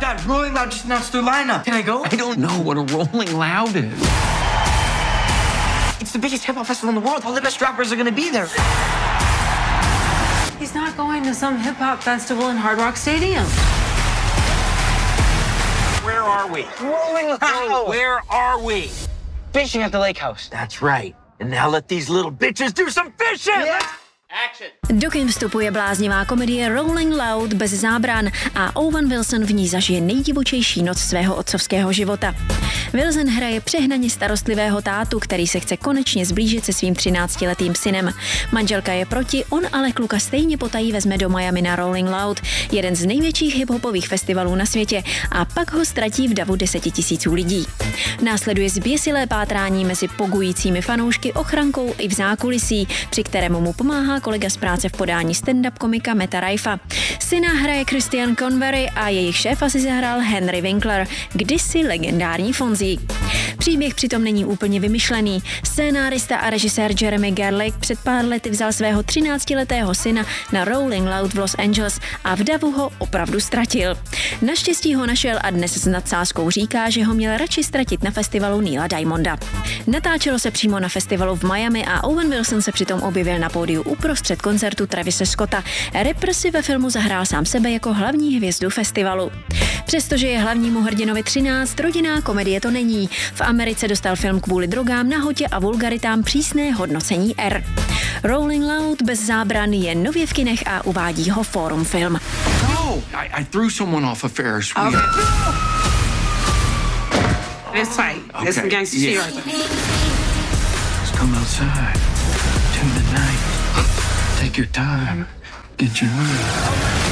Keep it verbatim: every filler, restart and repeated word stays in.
Dad, Rolling Loud just announced their lineup. Can I go? I don't know what a Rolling Loud is. It's the biggest hip hop festival in the world. All the best rappers are gonna be there. He's not going to some hip hop festival in Hard Rock Stadium. Where are we? Rolling Loud. Where are we? Fishing at the lake house. That's right. And now let these little bitches do some fishing. Yeah. Do kin vstupuje bláznivá komedie Rolling Loud bez zábran a Owen Wilson v ní zažije nejdivočejší noc svého otcovského života. Wilson hraje přehnaně starostlivého tátu, který se chce konečně zblížit se svým třináctiletým synem. Manželka je proti, on ale kluka stejně potají vezme do Miami na Rolling Loud, jeden z největších hiphopových festivalů na světě, a pak ho ztratí v davu desetitisíců lidí. Následuje zběsilé pátrání mezi pogujícími fanoušky, ochrankou i v zákulisí, při kterému mu pomáhá kolega z práce v podání stand-up komika Meta Raifa. Syna hraje Christian Convery a jejich šéfa si zahrál Henry Winkler, kdysi legendární Fonzie. Příběh přitom není úplně vymyšlený. Scénárista a režisér Jeremy Gerlich před pár lety vzal svého třináctiletého syna na Rolling Loud v Los Angeles a v davu ho opravdu ztratil. Naštěstí ho našel a dnes s nadsázkou říká, že ho měl radši ztratit na festivalu Neila Diamonda. Natáčelo se přímo na festivalu v Miami a Owen Wilson se přitom objevil na pódiu uprostřed koncertu Travise Scotta. Rapper si ve filmu zahrál sám sebe jako hlavní hvězdu festivalu. Přestože je hlavnímu hrdinovi třináct, rodinná komedie to není. V Americe dostal film kvůli drogám, nahotě a vulgaritám přísné hodnocení R. Rolling Loud bez zábran je nově v kinech a uvádí ho Forum Film. No, I, I threw someone off a Ferris wheel. Okay. It's tight. Okay. It's some gangster shit right there. Let's come outside. To the night. Take your time. Get your money.